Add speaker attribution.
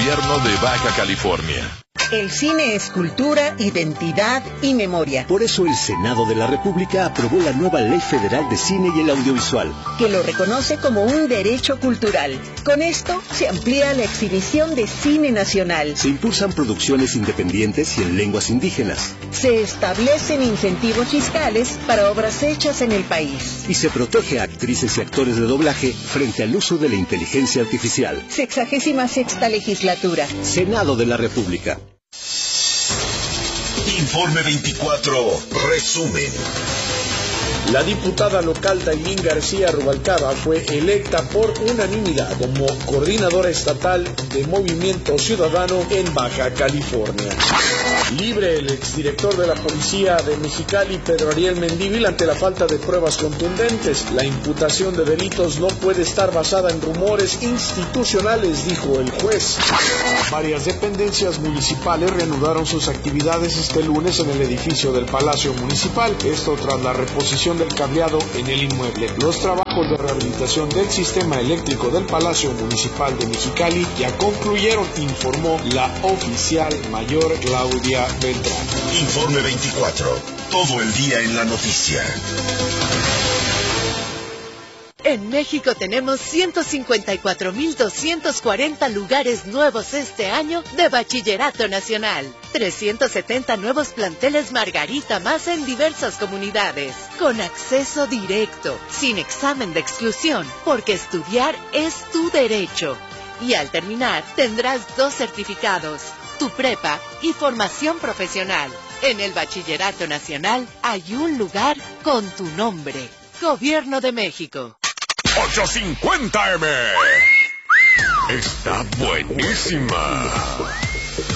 Speaker 1: Gobierno de Baja California.
Speaker 2: El cine es cultura, identidad y memoria.
Speaker 3: Por eso el Senado de la República aprobó la nueva Ley Federal de Cine y el Audiovisual,
Speaker 2: que lo reconoce como un derecho cultural. Con esto se amplía la exhibición de cine nacional.
Speaker 3: Se impulsan producciones independientes y en lenguas indígenas.
Speaker 2: Se establecen incentivos fiscales para obras hechas en el país.
Speaker 3: Y se protege a actrices y actores de doblaje frente al uso de la inteligencia artificial.
Speaker 2: 66ª legislatura.
Speaker 3: Senado de la República.
Speaker 4: Informe 24, resumen.
Speaker 5: La diputada local Dailín García Rubalcaba fue electa por unanimidad como coordinadora estatal de Movimiento Ciudadano en Baja California. Libre el exdirector de la Policía de Mexicali, Pedro Ariel Mendívil, ante la falta de pruebas contundentes. La imputación de delitos no puede estar basada en rumores institucionales, dijo el juez. Varias dependencias municipales reanudaron sus actividades este lunes en el edificio del Palacio Municipal. Esto tras la reposición del cableado en el inmueble. Los trabajos de rehabilitación del sistema eléctrico del Palacio Municipal de Mexicali ya concluyeron, informó la oficial mayor Claudia Beltrán.
Speaker 4: Informe 24, todo el día en la noticia.
Speaker 6: En México tenemos 154.240 lugares nuevos este año de Bachillerato Nacional. 370 nuevos planteles Margarita más en diversas comunidades. Con acceso directo, sin examen de exclusión, porque estudiar es tu derecho. Y al terminar tendrás 2 certificados, tu prepa y formación profesional. En el Bachillerato Nacional hay un lugar con tu nombre. Gobierno de México.
Speaker 1: 850M. Está buenísima.